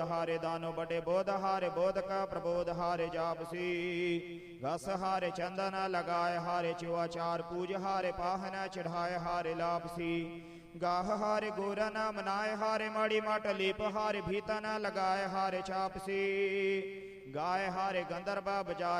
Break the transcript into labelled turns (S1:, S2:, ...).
S1: हारे दानो बड़े बोध हारे बोध का प्रबोध हारे जापसी घस हारे चंदन लगाए हारे चुआचार पूज हारे पाहन चढ़ाए हारे लापसी गाह हारे गोरा न मनाए हारे माड़ी माट लीप हारे भीता न लगाए हारे चापसी गाय हारे गंदरबा बजाए